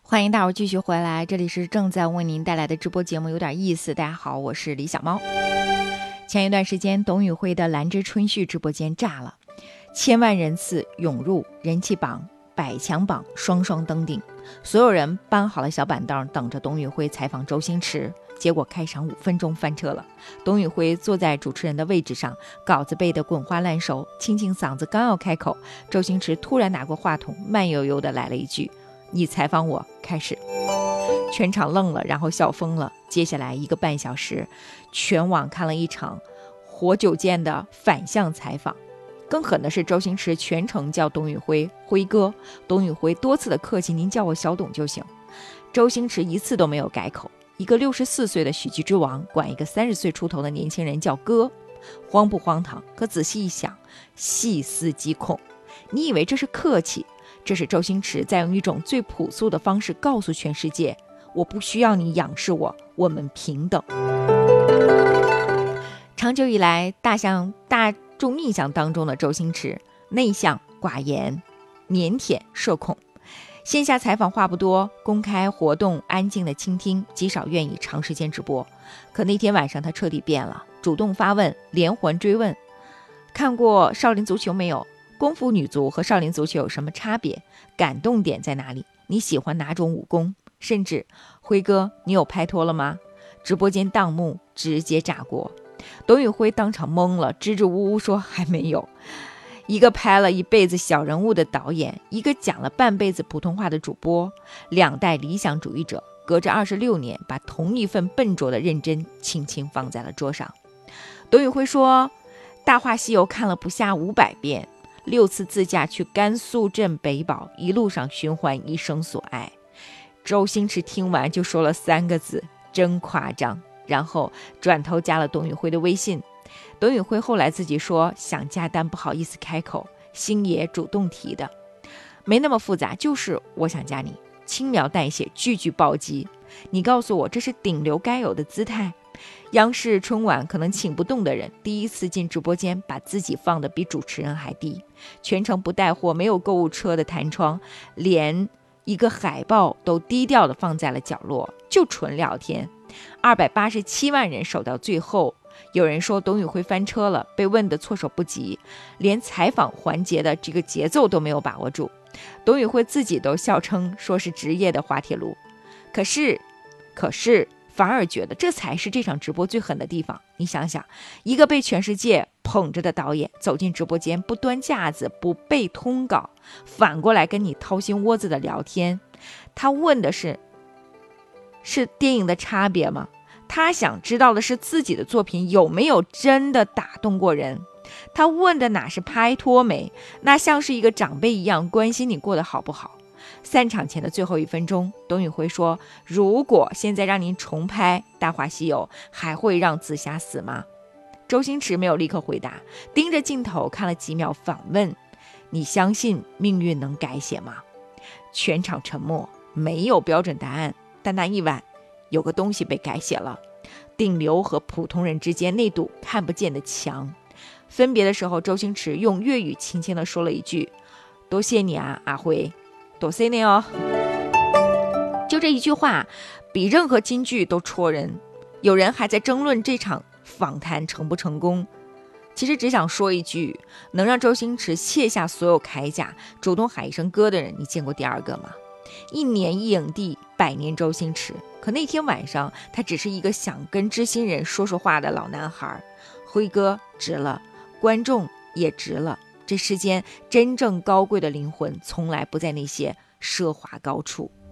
欢迎大伙继续回来，这里是正在为您带来的直播节目有点意思。大家好，我是李小猫。前一段时间董宇辉的兰芝春絮直播间炸了，千万人次涌入，人气榜、百强榜双双登顶，所有人搬好了小板凳等着董宇辉采访周星驰。结果开场5分钟翻车了，董宇辉坐在主持人的位置上，稿子背得滚花烂熟，清清嗓子刚要开口，周星驰突然拿过话筒，慢悠悠地来了一句：你采访我，开始。全场愣了，然后笑疯了。接下来1个半小时，全网看了一场活久见的反向采访。更狠的是，周星驰全程叫董宇辉辉哥，董宇辉多次的客气，您叫我小董就行。周星驰一次都没有改口。一个64岁的喜剧之王管一个30岁出头的年轻人叫哥，荒不荒唐？可仔细一想，细思极恐。你以为这是客气？这是周星驰在用一种最朴素的方式告诉全世界，我不需要你仰视我，我们平等。长久以来，大众印象当中的周星驰内向寡言、腼腆社恐，线下采访话不多，公开活动安静的倾听，极少愿意长时间直播。可那天晚上他彻底变了，主动发问，连环追问：看过少林足球没有？功夫女足和少林足球有什么差别？感动点在哪里？你喜欢哪种武功？甚至辉哥，你有拍拖了吗？直播间弹幕直接炸锅，董宇辉当场懵了，支支吾吾说还没有。一个拍了一辈子小人物的导演，一个讲了半辈子普通话的主播，两代理想主义者，隔着26年，把同一份笨拙的认真轻轻放在了桌上。董宇辉说，大话西游看了不下500遍，6次自驾去甘肃镇北堡，一路上循环一生所爱。周星驰听完就说了3个字，真夸张，然后转头加了董宇辉的微信。董宇辉后来自己说想加，但不好意思开口，星爷主动提的，没那么复杂，就是我想加你，轻描淡写，句句暴击。你告诉我这是顶流该有的姿态？央视春晚可能请不动的人，第一次进直播间把自己放得比主持人还低，全程不带货，没有购物车的弹窗，连一个海报都低调的放在了角落，就纯聊天。287万人守到最后。有人说董宇辉翻车了，被问得措手不及，连采访环节的这个节奏都没有把握住。董宇辉自己都笑称说是职业的滑铁卢，可是反而觉得这才是这场直播最狠的地方。你想想，一个被全世界捧着的导演走进直播间，不端架子，不背通稿，反过来跟你掏心窝子的聊天。他问的是电影的差别吗？他想知道的是自己的作品有没有真的打动过人。他问的哪是拍拖没，那像是一个长辈一样关心你过得好不好。散场前的最后1分钟，董宇辉说，如果现在让您重拍《大话西游》，还会让紫霞死吗？周星驰没有立刻回答，盯着镜头看了几秒，反问，你相信命运能改写吗？全场沉默，没有标准答案。但那一晚有个东西被改写了，顶流和普通人之间那堵看不见的墙。分别的时候，周星驰用粤语轻轻地说了一句，多谢你啊，阿辉，多谢你哦。就这一句话比任何金句都戳人。有人还在争论这场访谈成不成功，其实只想说一句，能让周星驰卸下所有铠甲，主动喊一声哥的人，你见过第二个吗？1年1影帝，100年周星驰。可那天晚上，他只是一个想跟知心人说说话的老男孩。辉哥值了，观众也值了。这世间真正高贵的灵魂，从来不在那些奢华高处。